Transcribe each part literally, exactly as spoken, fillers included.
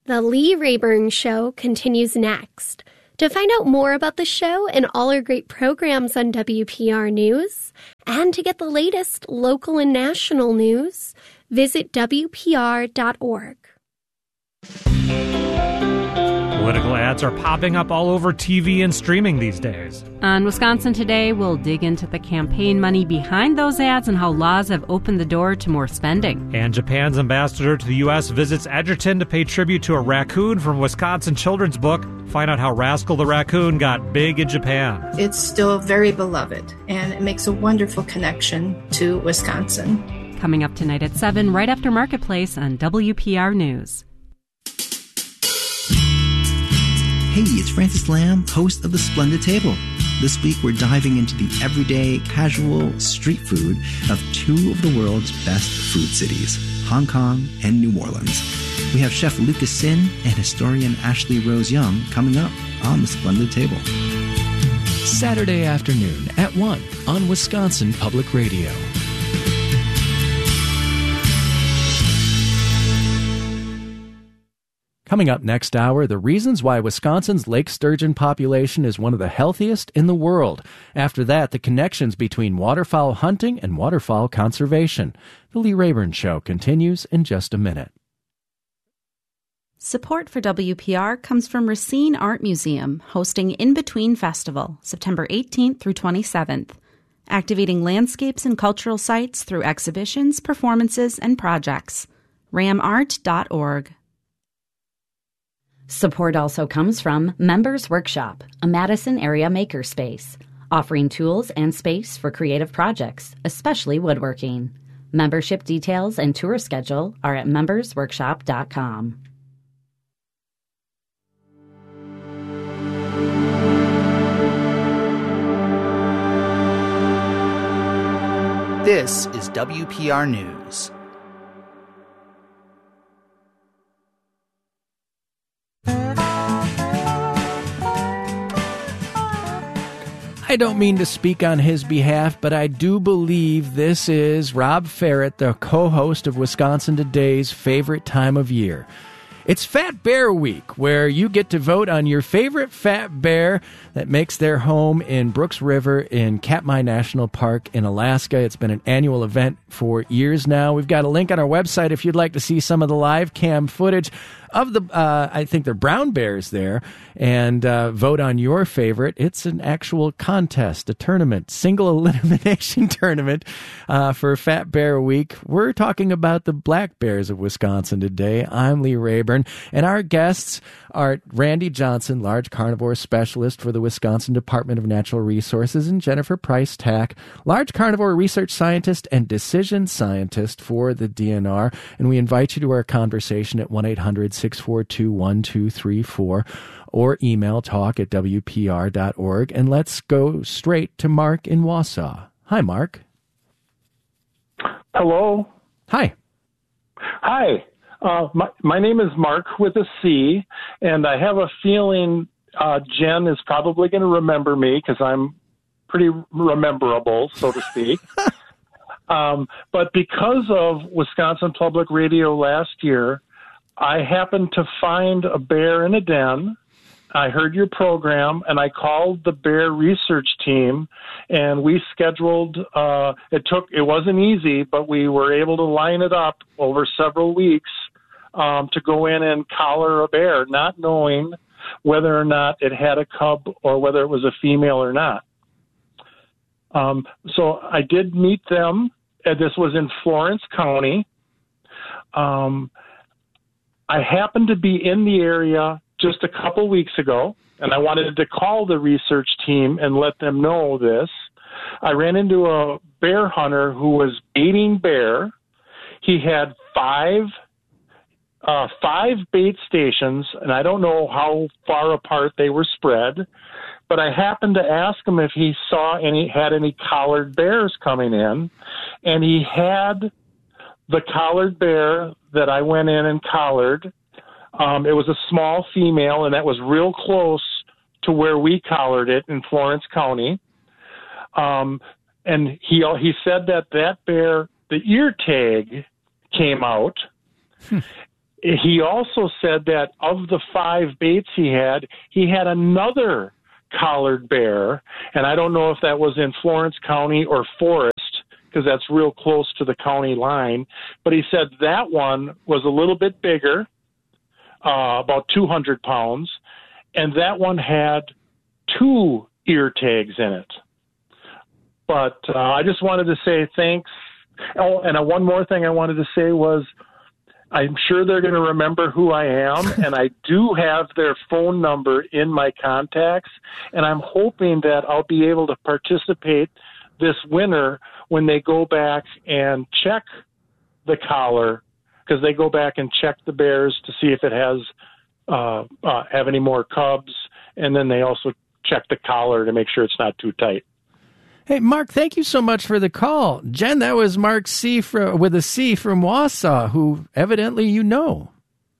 The Lee Rayburn Show continues next. To find out more about the show and all our great programs on W P R News, and to get the latest local and national news, visit W P R dot org. Political ads are popping up all over T V and streaming these days. On Wisconsin Today, we'll dig into the campaign money behind those ads and how laws have opened the door to more spending. And Japan's ambassador to the U S visits Edgerton to pay tribute to a raccoon from Wisconsin children's book. Find out how Rascal the Raccoon got big in Japan. It's still very beloved, and it makes a wonderful connection to Wisconsin. Coming up tonight at seven, right after Marketplace on W P R News. Hey, it's Francis Lamb, host of The Splendid Table. This week we're diving into the everyday, casual street food of two of the world's best food cities, Hong Kong and New Orleans. We have Chef Lucas Sin and historian Ashley Rose Young coming up on The Splendid Table. Saturday afternoon at one on Wisconsin Public Radio. Coming up next hour, the reasons why Wisconsin's lake sturgeon population is one of the healthiest in the world. After that, the connections between waterfowl hunting and waterfowl conservation. The Lee Rayburn Show continues in just a minute. Support for W P R comes from Racine Art Museum, hosting In Between Festival, September eighteenth through twenty-seventh. Activating landscapes and cultural sites through exhibitions, performances, and projects. ram art dot org. Support also comes from Members Workshop, a Madison area makerspace, offering tools and space for creative projects, especially woodworking. Membership details and tour schedule are at members workshop dot com. This is W P R News. I don't mean to speak on his behalf, but I do believe this is Rob Ferret, the co-host of Wisconsin Today's favorite time of year. It's Fat Bear Week, where you get to vote on your favorite fat bear that makes their home in Brooks River in Katmai National Park in Alaska. It's been an annual event for years now. We've got a link on our website if you'd like to see some of the live cam footage of the, uh, I think they're brown bears there, and uh, vote on your favorite. It's an actual contest, a tournament, single elimination tournament uh, for Fat Bear Week. We're talking about the black bears of Wisconsin today. I'm Lee Rayburn, and our guests are Randy Johnson, large carnivore specialist for the Wisconsin Department of Natural Resources, and Jennifer Price-Tack, large carnivore research scientist and decision scientist for the D N R. And we invite you to our conversation at one eight hundred six four two one two three four or email talk at W P R dot org. And let's go straight to Mark in Wausau. Hi, Mark. Hello. Hi. Hi. Uh, my, my name is Mark with a C, and I have a feeling uh, Jen is probably going to remember me because I'm pretty rememberable, so to speak. um, but because of Wisconsin Public Radio last year, I happened to find a bear in a den. I heard your program, and I called the bear research team, and we scheduled, uh, it took, it wasn't easy, but we were able to line it up over several weeks um, to go in and collar a bear, not knowing whether or not it had a cub or whether it was a female or not. Um, so I did meet them, and this was in Florence County. Um, I happened to be in the area just a couple weeks ago, and I wanted to call the research team and let them know this. I ran into a bear hunter who was baiting bear. He had five uh, five bait stations, and I don't know how far apart they were spread, but I happened to ask him if he saw any had any collared bears coming in, and he had the collared bear that I went in and collared. Um, it was a small female, and that was real close to where we collared it in Florence County. Um, and he he said that that bear, the ear tag came out, hmm. he also said that of the five baits he had, he had another collared bear, and I don't know if that was in Florence County or Forest, because that's real close to the county line, but he said that one was a little bit bigger, uh, about two hundred pounds, and that one had two ear tags in it. But uh, I just wanted to say thanks. Oh, and uh, one more thing I wanted to say was I'm sure they're going to remember who I am, and I do have their phone number in my contacts, and I'm hoping that I'll be able to participate this winter when they go back and check the collar, because they go back and check the bears to see if it has uh, uh, have any more cubs, and then they also check the collar to make sure it's not too tight. Hey, Mark, thank you so much for the call. Jen, that was Mark C. from, with a C from Wausau, who evidently you know.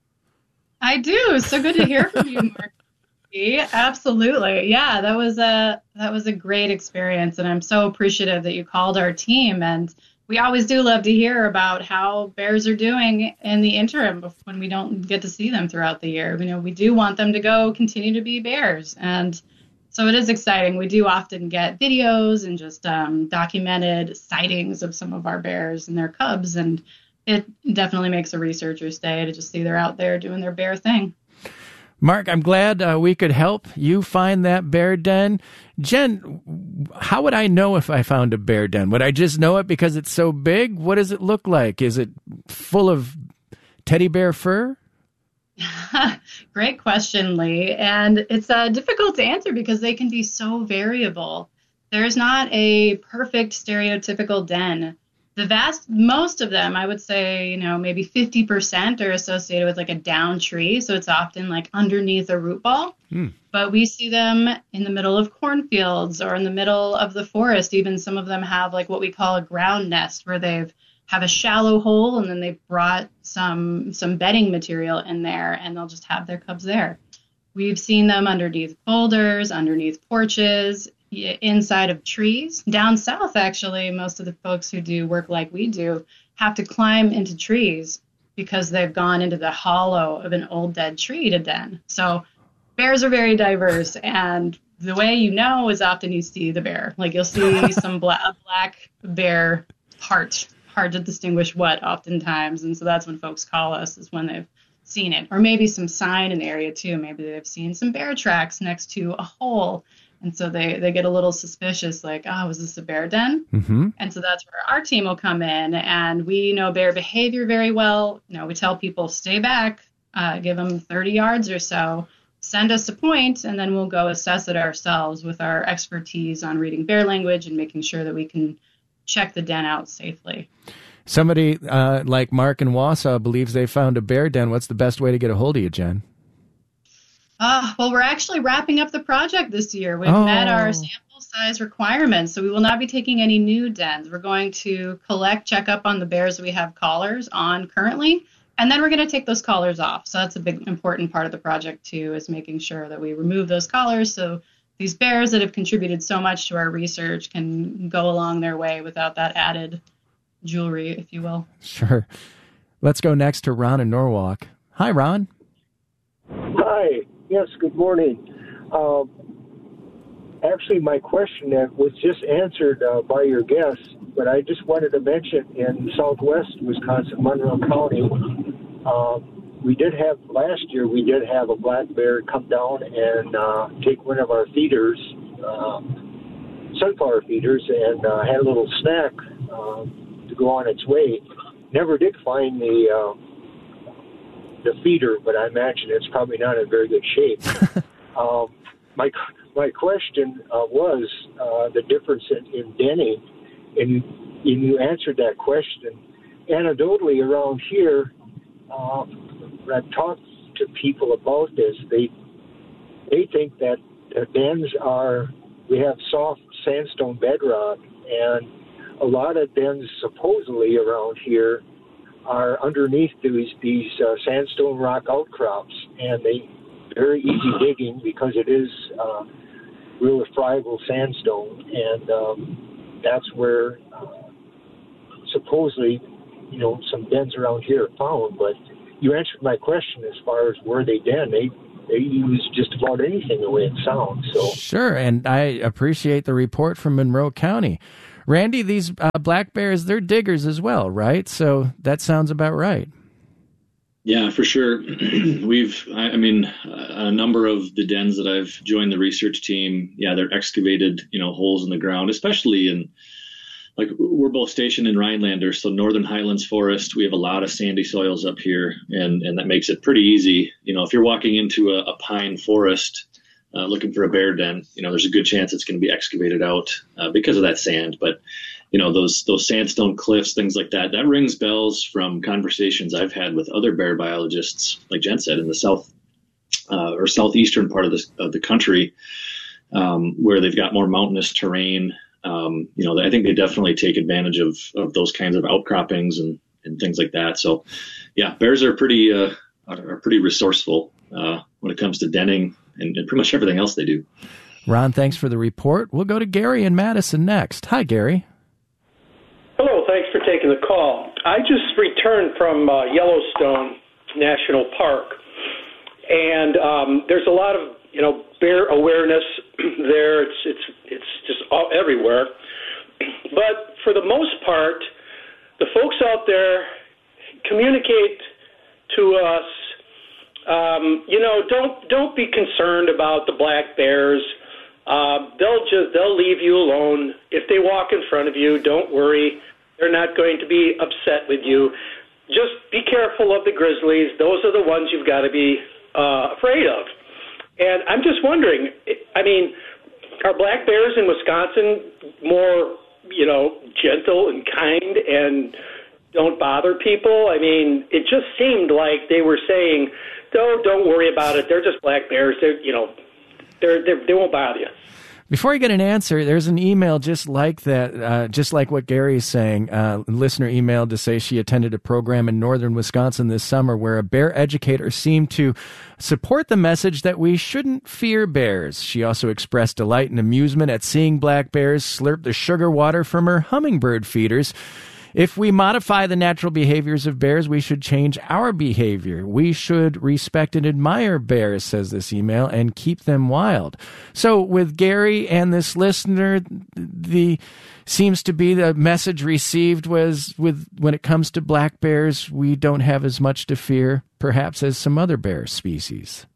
I do. It's so good to hear from you, Mark C. Absolutely. Yeah, that was a that was a great experience, and I'm so appreciative that you called our team. And we always do love to hear about how bears are doing in the interim when we don't get to see them throughout the year. You know, we do want them to go continue to be bears, and so it is exciting. We do often get videos and just um, documented sightings of some of our bears and their cubs, and it definitely makes a researcher's day to just see they're out there doing their bear thing. Mark, I'm glad uh, we could help you find that bear den. Jen, how would I know if I found a bear den? Would I just know it because it's so big? What does it look like? Is it full of teddy bear fur? Great question, Lee. And it's uh, difficult to answer because they can be so variable. There's not a perfect stereotypical den. The vast, most of them, I would say, you know, maybe fifty percent are associated with like a down tree. So it's often like underneath a root ball. Mm. But we see them in the middle of cornfields or in the middle of the forest. Even some of them have like what we call a ground nest, where they've have a shallow hole and then they've brought some some bedding material in there, and they'll just have their cubs there. We've seen them underneath boulders, underneath porches, inside of trees. Down south, actually, most of the folks who do work like we do have to climb into trees because they've gone into the hollow of an old dead tree to den. So bears are very diverse, and the way you know is often you see the bear. Like you'll see some black, black bear heart. Hard to distinguish what oftentimes, and so that's when folks call us, is when they've seen it, or maybe some sign in the area too. Maybe they've seen some bear tracks next to a hole, and so they they get a little suspicious, like, oh, was this a bear den? Mm-hmm. And so that's where our team will come in, and we know bear behavior very well. You know, we tell people stay back, uh, give them thirty yards or so, send us a point, and then we'll go assess it ourselves with our expertise on reading bear language and making sure that we can check the den out safely. Somebody uh, like Mark in Wausau believes they found a bear den. What's the best way to get a hold of you, Jen? Uh, well, we're actually wrapping up the project this year. We've oh. met our sample size requirements, so we will not be taking any new dens. We're going to collect, check up on the bears we have collars on currently, and then we're going to take those collars off. So that's a big, important part of the project, too, is making sure that we remove those collars so these bears that have contributed so much to our research can go along their way without that added jewelry, if you will. Sure. Let's go next to Ron in Norwalk. Hi, Ron. Hi. Yes, good morning. Um, actually, my question was just answered uh, by your guest, but I just wanted to mention in southwest Wisconsin, Monroe County, um, we did have, last year, we did have a black bear come down and uh, take one of our feeders, uh, sunflower feeders, and uh, had a little snack uh, to go on its way. Never did find the uh, the feeder, but I imagine it's probably not in very good shape. um, my my question uh, was uh, the difference in, in denning, and, and you answered that question. Anecdotally, around here, uh, when I've talked to people about this, they they think that the dens are, we have soft sandstone bedrock, and a lot of dens supposedly around here are underneath these these uh, sandstone rock outcrops, and they very easy digging because it is uh, real friable sandstone, and um, that's where uh, supposedly, you know, some dens around here are found, but you answered my question as far as where they den. They they use just about anything the way it sounds. So sure, and I appreciate the report from Monroe County. Randy, these uh, black bears, they're diggers as well, right? So that sounds about right. Yeah, for sure. We've, I, I mean, a number of the dens that I've joined the research team, yeah, they're excavated, you know, holes in the ground, especially in, like, we're both stationed in Rhinelander, so Northern Highlands Forest. We have a lot of sandy soils up here, and, and that makes it pretty easy. You know, if you're walking into a, a pine forest uh, looking for a bear den, you know, there's a good chance it's going to be excavated out uh, because of that sand. But you know, those those sandstone cliffs, things like that, that rings bells from conversations I've had with other bear biologists, like Jen said, in the south uh, or southeastern part of the, of the country, um, where they've got more mountainous terrain. Um, you know, I think they definitely take advantage of, of those kinds of outcroppings and, and things like that. So, yeah, bears are pretty uh, are pretty resourceful uh, when it comes to denning and, and pretty much everything else they do. Ron, thanks for the report. We'll go to Gary in Madison next. Hi, Gary. Hello, thanks for taking the call. I just returned from uh, Yellowstone National Park, and um, there's a lot of, you know, bear awareness there. It's it's it's just all, everywhere. But for the most part, the folks out there communicate to us, um, you know, don't don't be concerned about the black bears. Uh, they'll just they'll leave you alone. If they walk in front of you, don't worry. They're not going to be upset with you. Just be careful of the grizzlies. Those are the ones you've got to be uh, afraid of. And I'm just wondering, I mean, are black bears in Wisconsin more, you know, gentle and kind and don't bother people? I mean, it just seemed like they were saying, "Don't don't worry about it. They're just black bears. They're, you know, they're, they're they won't bother you." Before I get an answer, there's an email just like that, uh, just like what Gary is saying. Uh, a listener emailed to say she attended a program in northern Wisconsin this summer where a bear educator seemed to support the message that we shouldn't fear bears. She also expressed delight and amusement at seeing black bears slurp the sugar water from her hummingbird feeders. If we modify the natural behaviors of bears, we should change our behavior. We should respect and admire bears, says this email, and keep them wild. So with Gary and this listener, the seems to be the message received was with when it comes to black bears, we don't have as much to fear, perhaps, as some other bear species.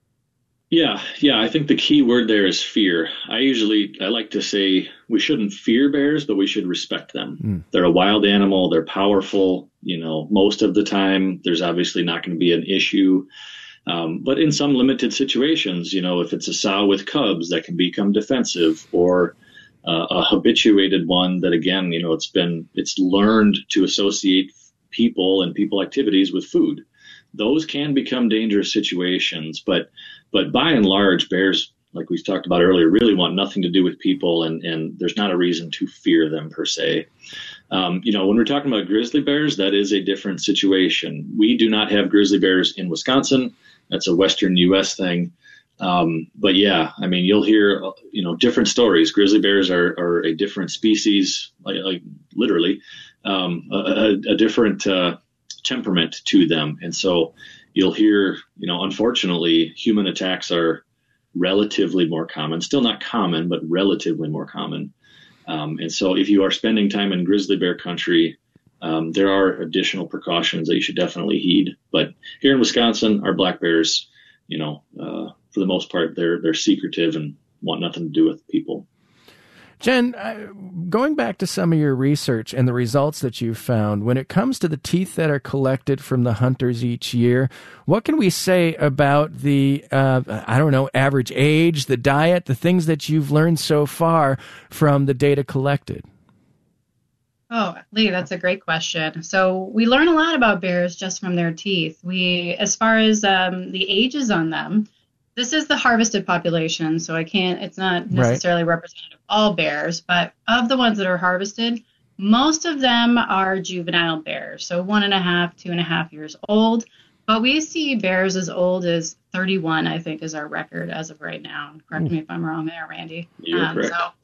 Yeah, yeah, I think the key word there is fear. I usually, I like to say we shouldn't fear bears, but we should respect them. Mm. They're a wild animal. They're powerful. You know, most of the time, there's obviously not going to be an issue. Um, but in some limited situations, you know, if it's a sow with cubs that can become defensive, or uh, a habituated one that, again, you know, it's been, it's learned to associate people and people activities with food. Those can become dangerous situations, but but by and large, bears, like we talked about earlier, really want nothing to do with people, and, and there's not a reason to fear them per se. Um, you know, when we're talking about grizzly bears, that is a different situation. We do not have grizzly bears in Wisconsin. That's a Western U S thing. Um, but yeah, I mean, you'll hear, you know, different stories. Grizzly bears are, are a different species, like, like literally, um, a, a different uh, temperament to them. And so you'll hear, you know, unfortunately, human attacks are relatively more common, still not common, but relatively more common. Um, and so if you are spending time in grizzly bear country, um, there are additional precautions that you should definitely heed. But here in Wisconsin, our black bears, you know, uh, for the most part, they're they're secretive and want nothing to do with people. Jen, uh, going back to some of your research and the results that you've found, when it comes to the teeth that are collected from the hunters each year, what can we say about the, uh, I don't know, average age, the diet, the things that you've learned so far from the data collected? Oh, Lee, that's a great question. So we learn a lot about bears just from their teeth. We, as far as um, the ages on them, this is the harvested population, so I can't, it's not necessarily right. representative of all bears, but of the ones that are harvested, most of them are juvenile bears, so one and a half, two and a half years old. But we see bears as old as thirty-one, I think, is our record as of right now. Correct mm. me if I'm wrong there, Randy. You're um, correct. So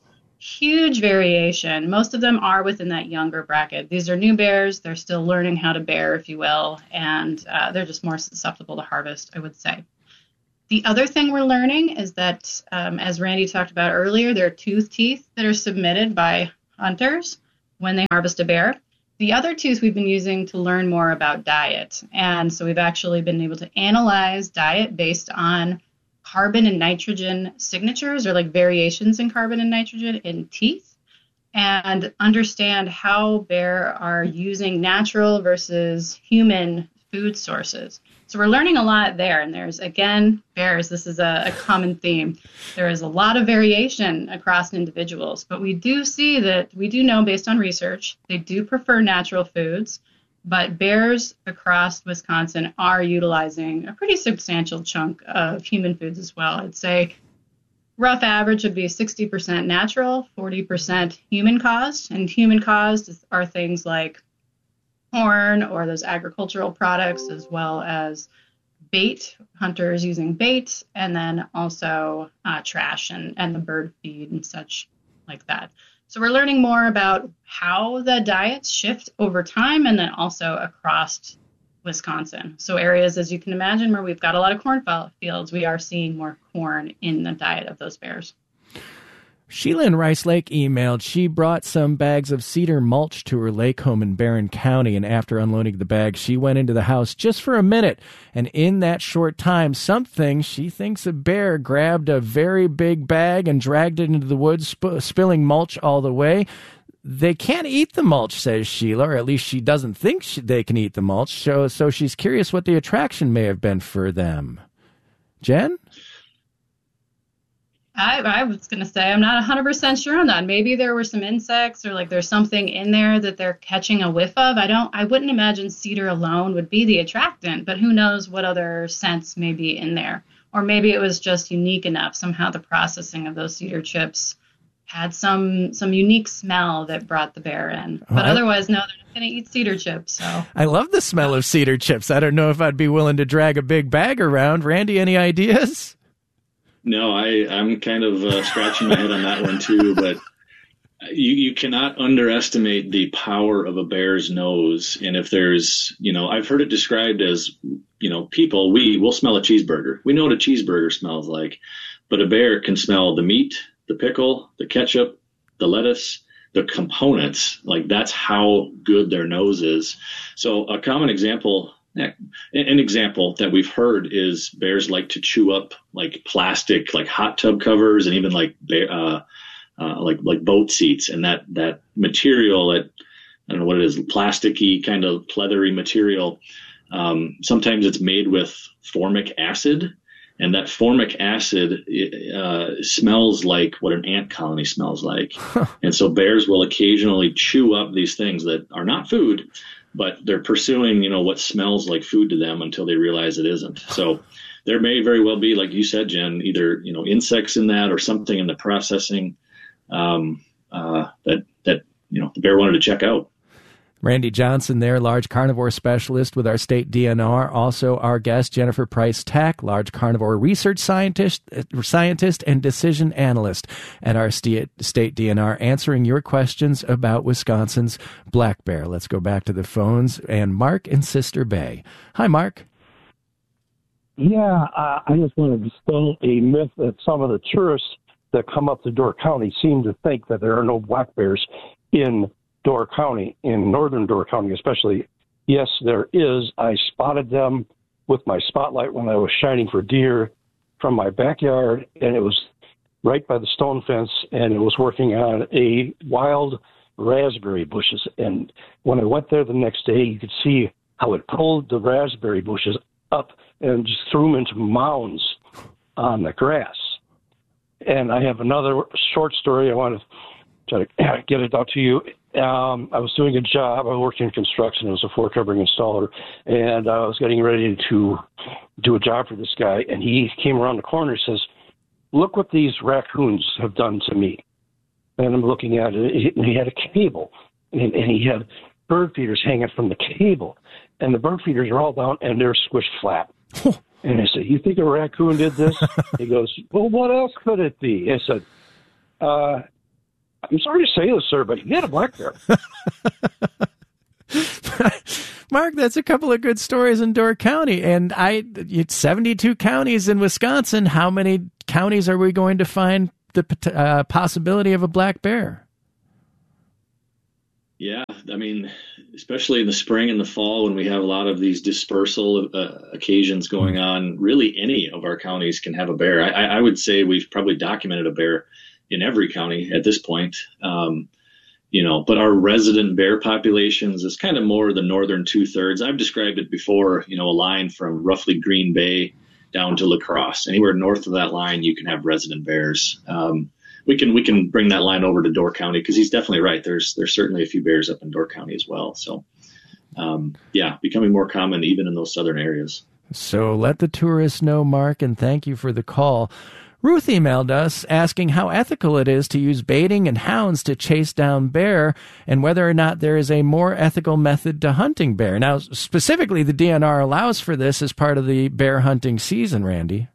huge variation. Most of them are within that younger bracket. These are new bears. They're still learning how to bear, if you will, and uh, they're just more susceptible to harvest, I would say. The other thing we're learning is that, um, as Randy talked about earlier, there are tooth teeth that are submitted by hunters when they harvest a bear. The other tooth we've been using to learn more about diet. And so we've actually been able to analyze diet based on carbon and nitrogen signatures, or like variations in carbon and nitrogen in teeth, and understand how bear are using natural versus human food sources. So we're learning a lot there. And there's, again, bears, this is a, a common theme. There is a lot of variation across individuals, but we do see that, we do know based on research, they do prefer natural foods. But bears across Wisconsin are utilizing a pretty substantial chunk of human foods as well. I'd say rough average would be sixty percent natural, forty percent human caused. And human caused are things like corn or those agricultural products, as well as bait, hunters using bait, and then also uh, trash and, and the bird feed and such like that. So we're learning more about how the diets shift over time and then also across Wisconsin. So areas, as you can imagine, where we've got a lot of corn fields, we are seeing more corn in the diet of those bears. Sheila in Rice Lake emailed, she brought some bags of cedar mulch to her lake home in Barron County, and after unloading the bags, she went into the house just for a minute, and in that short time, something she thinks a bear grabbed a very big bag and dragged it into the woods, sp- spilling mulch all the way. They can't eat the mulch, says Sheila, or at least she doesn't think she, they can eat the mulch, so, so she's curious what the attraction may have been for them. Jen? I, I was going to say I'm not one hundred percent sure on that. Maybe there were some insects or like there's something in there that they're catching a whiff of. I don't. I wouldn't imagine cedar alone would be the attractant, but who knows what other scents may be in there. Or maybe it was just unique enough. Somehow the processing of those cedar chips had some some unique smell that brought the bear in. But I, otherwise, no, they're not going to eat cedar chips. So I love the smell of cedar chips. I don't know if I'd be willing to drag a big bag around. Randy, any ideas? No, I, I'm kind of uh, scratching my head on that one too, but you, you cannot underestimate the power of a bear's nose. And if there's, you know, I've heard it described as, you know, people, we will smell a cheeseburger. We know what a cheeseburger smells like, but a bear can smell the meat, the pickle, the ketchup, the lettuce, the components. Like that's how good their nose is. So a common example An example that we've heard is bears like to chew up like plastic, like hot tub covers, and even like bear, uh, uh, like like boat seats, and that that material, that I don't know what it is, plasticky kind of leathery material. Um, sometimes it's made with formic acid, and that formic acid uh, smells like what an ant colony smells like, and so bears will occasionally chew up these things that are not food, but they're pursuing, you know, what smells like food to them until they realize it isn't. So there may very well be, like you said, Jen, either, you know, insects in that or something in the processing um, uh, that, that, you know, the bear wanted to check out. Randy Johnson there, large carnivore specialist with our state D N R. Also our guest, Jennifer Price-Tack, large carnivore research scientist scientist and decision analyst at our state, state D N R, answering your questions about Wisconsin's black bear. Let's go back to the phones. And Mark in Sister Bay. Hi, Mark. Yeah, uh, I just want to dispel a myth that some of the tourists that come up to Door County seem to think that there are no black bears in Door County, in northern Door County especially. Yes, there is. I spotted them with my spotlight when I was shining for deer from my backyard, and it was right by the stone fence, and it was working on a wild raspberry bushes. And when I went there the next day, you could see how it pulled the raspberry bushes up and just threw them into mounds on the grass. And I have another short story I want to try to get it out to you. Um, I was doing a job. I worked in construction. I was a floor covering installer, and I was getting ready to do a job for this guy. And he came around the corner and says, "Look what these raccoons have done to me." And I'm looking at it. And he had a cable, and, and he had bird feeders hanging from the cable, and the bird feeders are all down, and they're squished flat. And I said, "You think a raccoon did this?" He goes, "Well, what else could it be?" I said, uh, I'm sorry to say this, sir, but you had a black bear. Mark, that's a couple of good stories in Door County. And I, it's seventy-two counties in Wisconsin. How many counties are we going to find the uh, possibility of a black bear? Yeah, I mean, especially in the spring and the fall when we have a lot of these dispersal uh, occasions going on, really any of our counties can have a bear. I, I would say we've probably documented a bear in every county at this point. Um, you know, but our resident bear populations is kind of more the northern two thirds. I've described it before, you know, a line from roughly Green Bay down to La Crosse. Anywhere north of that line, you can have resident bears. Um, we can we can bring that line over to Door County because he's definitely right. There's there's certainly a few bears up in Door County as well. So, um, yeah, becoming more common even in those southern areas. So let the tourists know, Mark, and thank you for the call. Ruth emailed us asking how ethical it is to use baiting and hounds to chase down bear and whether or not there is a more ethical method to hunting bear. Now, specifically, the D N R allows for this as part of the bear hunting season, Randy.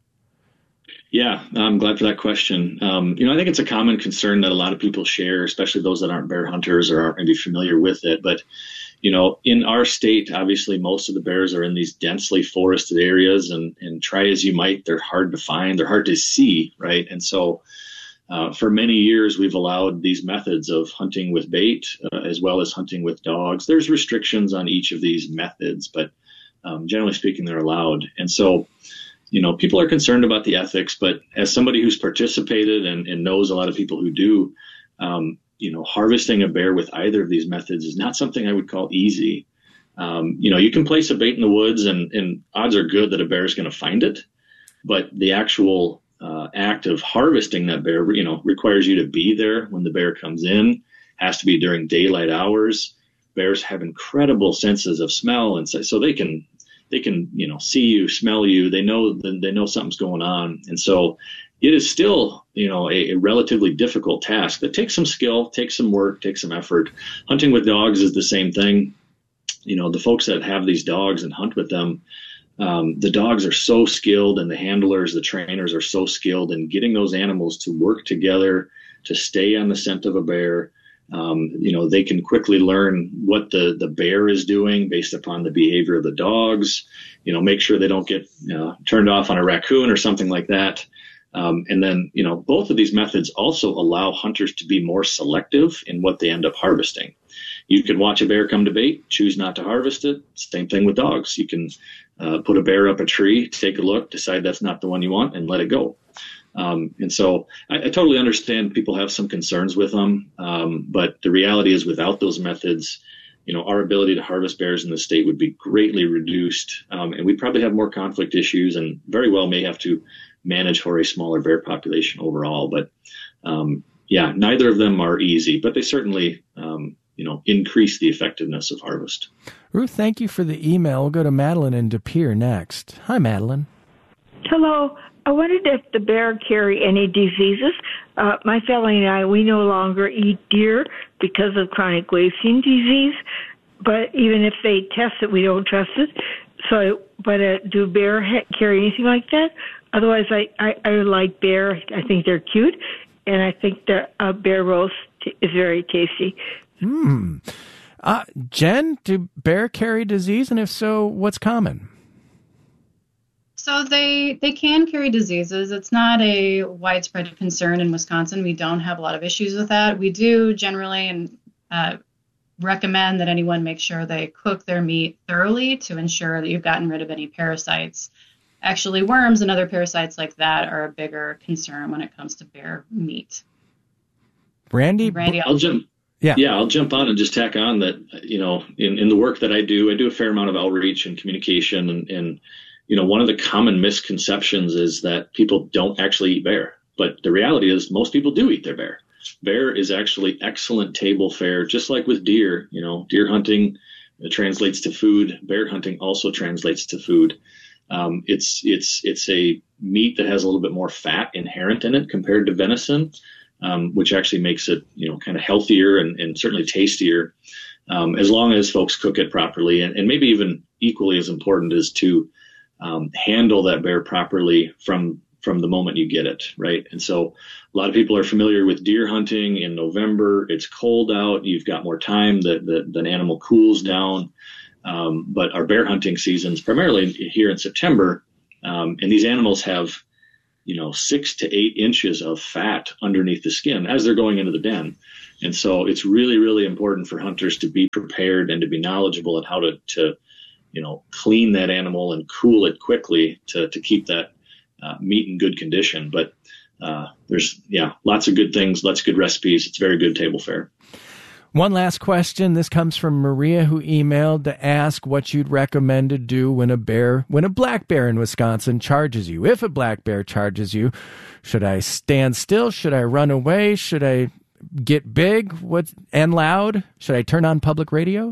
Yeah, I'm glad for that question. Um, you know, I think it's a common concern that a lot of people share, especially those that aren't bear hunters or aren't maybe familiar with it. But, you know, in our state, obviously, most of the bears are in these densely forested areas, and, and try as you might, they're hard to find, they're hard to see, right? And so uh, for many years, we've allowed these methods of hunting with bait uh, as well as hunting with dogs. There's restrictions on each of these methods, but um, generally speaking, they're allowed. And so, you know, people are concerned about the ethics, but as somebody who's participated and, and knows a lot of people who do, um, you know, harvesting a bear with either of these methods is not something I would call easy. Um, you know, you can place a bait in the woods and, and odds are good that a bear is going to find it, but the actual uh, act of harvesting that bear, you know, requires you to be there when the bear comes in, has to be during daylight hours. Bears have incredible senses of smell, and so, so they can They can, you know, see you, smell you. They know they know something's going on, and so it is still, you know, a, a relatively difficult task that takes some skill, takes some work, takes some effort. Hunting with dogs is the same thing. You know, the folks that have these dogs and hunt with them, um, the dogs are so skilled, and the handlers, the trainers are so skilled in getting those animals to work together to stay on the scent of a bear. Um, you know, they can quickly learn what the, the bear is doing based upon the behavior of the dogs, you know, make sure they don't get you know, turned off on a raccoon or something like that. Um, and then, you know, both of these methods also allow hunters to be more selective in what they end up harvesting. You can watch a bear come to bait, choose not to harvest it. Same thing with dogs. You can uh, put a bear up a tree, take a look, decide that's not the one you want, and let it go. Um, and so I, I totally understand people have some concerns with them. Um, but the reality is without those methods, you know, our ability to harvest bears in the state would be greatly reduced. Um, and we'd probably have more conflict issues and very well may have to manage for a smaller bear population overall. But um, yeah, neither of them are easy, but they certainly, um, you know, increase the effectiveness of harvest. Ruth, thank you for the email. We'll go to Madeline in De Pere next. Hi, Madeline. Hello. I wondered if the bear carry any diseases. Uh, my family and I, we no longer eat deer because of chronic wasting disease. But even if they test it, we don't trust it. So, but uh, do bear ha- carry anything like that? Otherwise, I, I, I like bear. I think they're cute, and I think the uh, bear roast t- is very tasty. Hmm. Uh, Jen, do bear carry disease, and if so, what's common? So they they can carry diseases. It's not a widespread concern in Wisconsin. We don't have a lot of issues with that. We do generally and uh, recommend that anyone make sure they cook their meat thoroughly to ensure that you've gotten rid of any parasites. Actually, worms and other parasites like that are a bigger concern when it comes to bear meat. Randy, Randy, I'll jump. Yeah. yeah, I'll jump on and just tack on that. You know, in, in the work that I do, I do a fair amount of outreach and communication, and, and you know, one of the common misconceptions is that people don't actually eat bear. But the reality is most people do eat their bear. Bear is actually excellent table fare, just like with deer. You know, deer hunting translates to food. Bear hunting also translates to food. Um, it's it's it's a meat that has a little bit more fat inherent in it compared to venison, um, which actually makes it, you know, kind of healthier and, and certainly tastier, um, as long as folks cook it properly. And, and maybe even equally as important is to Um, handle that bear properly from from the moment you get it, right? And so a lot of people are familiar with deer hunting in November. It's cold out. You've got more time. The, the, the animal cools down. Um, but our bear hunting seasons primarily here in September, um, and these animals have, you know, six to eight inches of fat underneath the skin as they're going into the den. And so it's really, really important for hunters to be prepared and to be knowledgeable at how to, to you know, clean that animal and cool it quickly to, to keep that uh, meat in good condition. But uh, there's, yeah, lots of good things, lots of good recipes. It's very good table fare. One last question. This comes from Maria, who emailed to ask what you'd recommend to do when a bear, when a black bear in Wisconsin charges you. If a black bear charges you, should I stand still? Should I run away? Should I get big what, and loud? Should I turn on public radio?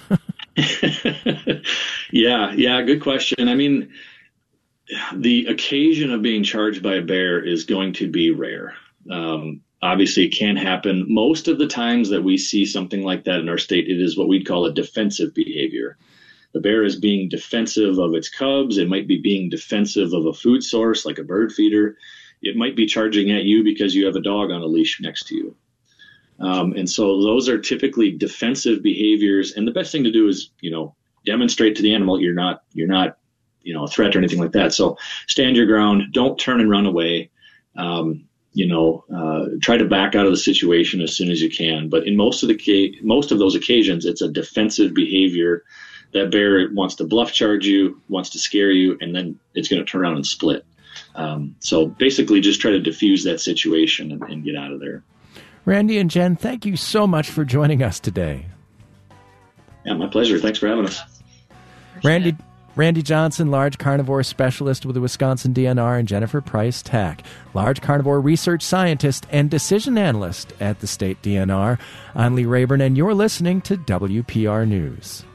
yeah, yeah, good question. I mean, the occasion of being charged by a bear is going to be rare. Um, Obviously, it can happen. Most of the times that we see something like that in our state, it is what we'd call a defensive behavior. The bear is being defensive of its cubs. It might be being defensive of a food source like a bird feeder. It might be charging at you because you have a dog on a leash next to you. Um, and so those are typically defensive behaviors. And the best thing to do is, you know, demonstrate to the animal you're not, you're not, you know, a threat or anything like that. So stand your ground. Don't turn and run away. Um, you know, uh, try to back out of the situation as soon as you can. But in most of the ca- most of those occasions, it's a defensive behavior. That bear wants to bluff charge you, wants to scare you, and then it's going to turn around and split. Um, so basically just try to diffuse that situation and, and get out of there. Randy and Jen, thank you so much for joining us today. Yeah, my pleasure. Thanks for having us. Randy Randy Johnson, large carnivore specialist with the Wisconsin D N R, and Jennifer Price Tack, large carnivore research scientist and decision analyst at the state D N R. I'm Lee Rayburn, and you're listening to W P R News.